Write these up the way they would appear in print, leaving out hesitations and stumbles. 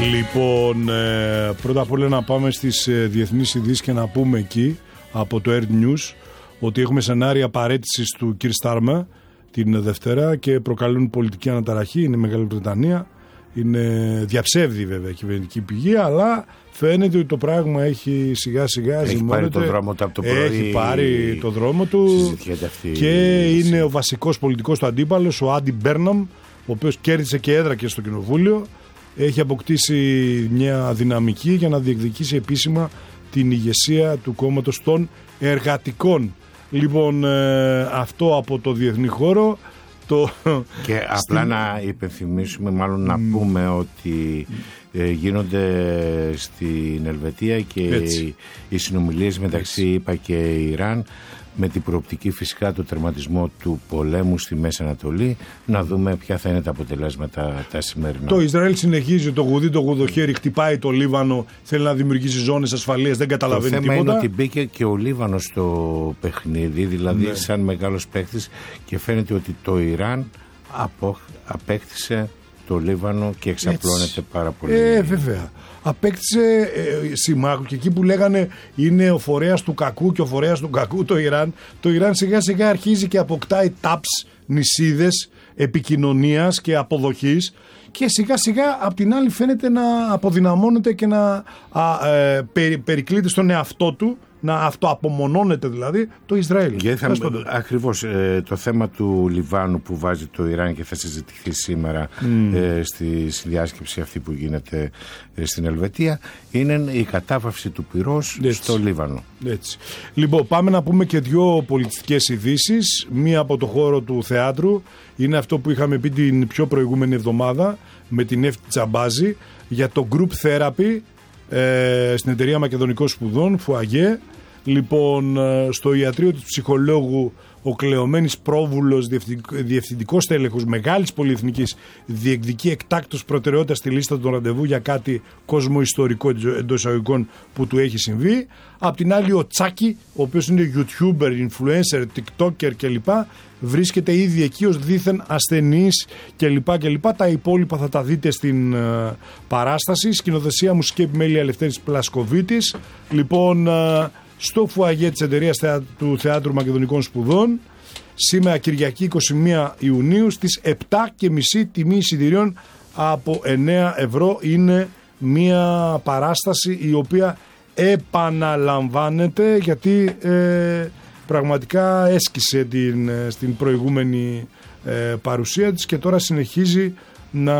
Λοιπόν, πρώτα απ' όλα να πάμε στις διεθνείς ειδήσεις και να πούμε εκεί από το Air News ότι έχουμε σενάρια παραίτησης του Κιρ Στάρμα την Δευτέρα και προκαλούν πολιτική αναταραχή. Είναι η Μεγάλη Βρετανία, είναι διαψεύδι βέβαια η κυβερνητική πηγή, αλλά φαίνεται ότι το πράγμα έχει σιγά σιγά έχει πάρει το δρόμο του από το πρωί. Έχει πάρει το δρόμο του και είναι ο βασικός πολιτικός του αντίπαλος, ο Άντι Μπέρναμ, ο οποίος κέρδισε και έδρα και στο κοινοβούλιο. Έχει αποκτήσει μια δυναμική για να διεκδικήσει επίσημα την ηγεσία του κόμματος των εργατικών. Λοιπόν, αυτό από το διεθνή χώρο. Και απλά να υπενθυμίσουμε, μάλλον να πούμε ότι γίνονται στην Ελβετία και οι συνομιλίες μεταξύ ΗΠΑ και Ιράν, με την προοπτική φυσικά το τερματισμό του πολέμου στη Μέση Ανατολή. Να δούμε ποια θα είναι τα αποτελέσματα τα σημερινά. Το Ισραήλ συνεχίζει το γουδί, το γουδοχέρι, χτυπάει το Λίβανο, θέλει να δημιουργήσει ζώνες ασφαλείας, δεν καταλαβαίνει τίποτα. Το θέμα είναι ότι μπήκε και ο Λίβανος στο παιχνίδι, δηλαδή σαν μεγάλος παίκτης, και φαίνεται ότι το Ιράν απέκτησε το Λίβανο και εξαπλώνεται πάρα πολύ. Βέβαια. Απέκτησε συμμάχου και εκεί που λέγανε είναι ο φορέας του κακού και ο φορέας του κακού το Ιράν σιγά σιγά αρχίζει και αποκτάει τάψ, νησίδες επικοινωνίας και αποδοχής, και σιγά σιγά απ' την άλλη φαίνεται να αποδυναμώνεται και να περικλείται στον εαυτό του, να αυτοαπομονώνεται δηλαδή το Ισραήλ. Ακριβώς το θέμα του Λιβάνου που βάζει το Ιράν και θα συζητηθεί σήμερα στη συνδιάσκεψη αυτή που γίνεται στην Ελβετία, είναι η κατάβαυση του πυρός στο Λίβανο. Έτσι. Λοιπόν, πάμε να πούμε και δύο πολιτιστικές ειδήσεις. Μία από το χώρο του θεάτρου είναι αυτό που είχαμε πει την πιο προηγούμενη εβδομάδα με την Εύτη Τσαμπάζη για το Group Therapy στην Εταιρεία Μακεδονικών Σπουδών, Φουαγέ. Λοιπόν, στο ιατρείο του ψυχολόγου ο Κλεωμένης Πρόβουλος, διευθυντικός τέλεχος μεγάλης πολυεθνικής, διεκδικεί εκτάκτως προτεραιότητα στη λίστα των ραντεβού για κάτι κοσμοϊστορικό εντός εισαγωγικών που του έχει συμβεί. Απ' την άλλη ο Τσάκη, ο οποίος είναι YouTuber, influencer, TikToker κλπ, βρίσκεται ήδη εκεί ως δήθεν ασθενής κλπ. Τα υπόλοιπα θα τα δείτε στην παράσταση. Σκηνοθεσία, μουσική επιμέλεια Λευτέρης Πλασκοβίτης. Λοιπόν, στο φουαγέ της εταιρείας του Θεάτρου Μακεδονικών Σπουδών, σήμερα Κυριακή 21 Ιουνίου στις 7.30 τιμή εισιτηρίων από 9 ευρώ. Είναι μια παράσταση η οποία επαναλαμβάνεται γιατί πραγματικά έσκησε στην προηγούμενη παρουσία της και τώρα συνεχίζει να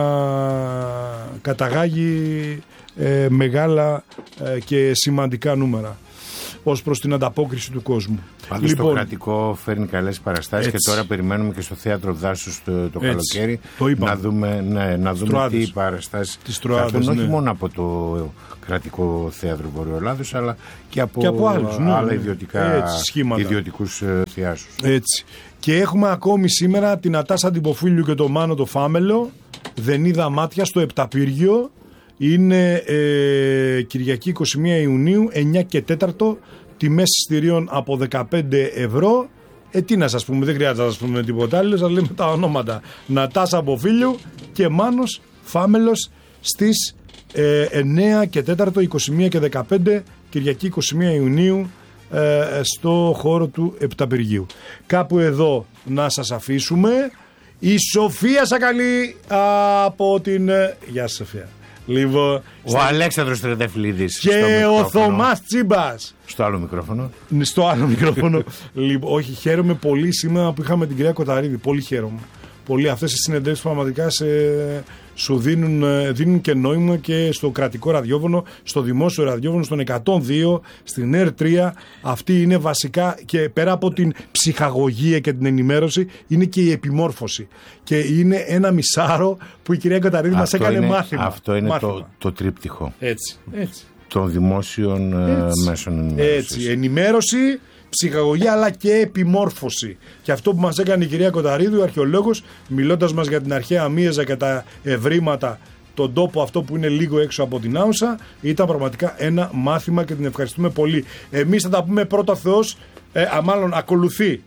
καταγάγει μεγάλα και σημαντικά νούμερα ως προς την ανταπόκριση του κόσμου. Πάντως το κρατικό φέρνει καλές παραστάσεις και τώρα περιμένουμε και στο Θέατρο Δάσους το καλοκαίρι να δούμε τι παραστάσεις θα έρθουν, όχι μόνο από το κρατικό θέατρο Βορειοελλάδος, αλλά και από άλλους, άλλα ιδιωτικούς θεάσους. Έτσι. Και έχουμε ακόμη σήμερα την Ατάσα Αντιποφίλιου και το Μάνο το Φάμελο, Δεν είδα μάτια, στο Επταπύργιο. Είναι Κυριακή 21 Ιουνίου 9 και 4, τιμές εισιτηρίων από 15 ευρώ. Τι να σας πούμε, δεν χρειάζεται να σας πούμε τίποτα άλλο, σας λέμε τα ονόματα. Νατάσα Αποφίλιου και Μάνος Φάμελος στις 9 και 4, 21 και 15, Κυριακή 21 Ιουνίου στο χώρο του Επταπυργίου. Κάπου εδώ να σας αφήσουμε. Η Σοφία Σακαλή από την... Γεια σας Σοφία. Λοιπόν, ο Αλέξανδρος Τρεντεφυλλίδης και ο Θωμάς Τσίμπας στο άλλο μικρόφωνο. Στο άλλο μικρόφωνο. Λοιπόν, όχι, χαίρομαι πολύ σήμερα που είχαμε την κυρία Κοταρίδη. Πολύ χαίρομαι. Πολύ. Αυτές οι συνεντεύξεις πραγματικά σου δίνουν και νόημα και στο κρατικό ραδιόφωνο, στο δημόσιο ραδιόφωνο, στον 102, στην R3. Αυτή είναι βασικά, και πέρα από την ψυχαγωγία και την ενημέρωση, είναι και η επιμόρφωση. Και είναι ένα μισάρο που η κυρία Κοταρίδη μας έκανε μάθημα. Αυτό είναι το τρίπτυχο. Έτσι. Των δημόσιων μέσων ενημέρωσης. Έτσι. Ενημέρωση, ψυχαγωγία αλλά και επιμόρφωση. Και αυτό που μας έκανε η κυρία Κοταρίδου, ο αρχαιολόγος, μιλώντας μας για την αρχαία Μίεζα και τα ευρήματα, τον τόπο αυτό που είναι λίγο έξω από την Άουσα, ήταν πραγματικά ένα μάθημα και την ευχαριστούμε πολύ. Εμείς θα τα πούμε πρώτα Θεός, μάλλον ακολουθεί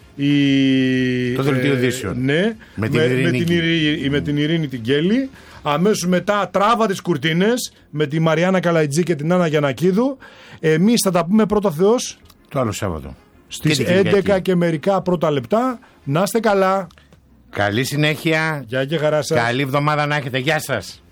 Το δελτίο ειδήσεων. Ναι, με την Ειρήνη την Κέλλη. Αμέσως μετά τράβα τις κουρτίνες με τη Μαριάννα Καλαϊτζή και την Άννα Γιαννακίδου. Εμείς θα τα πούμε πρώτα Θεός το άλλο Σάββατο στις 11 και μερικά πρώτα λεπτά. Να είστε καλά. Καλή συνέχεια. Γεια και χαρά σας. Καλή εβδομάδα να έχετε. Γεια σας.